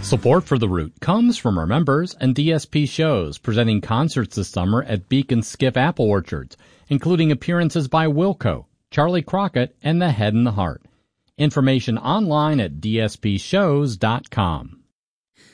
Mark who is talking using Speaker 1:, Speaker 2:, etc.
Speaker 1: Support for The Root comes from our members and DSP Shows, presenting concerts this summer at Beacon Skiff Apple Orchards, including appearances by Wilco, Charlie Crockett, and The Head and the Heart. Information online at dspshows.com.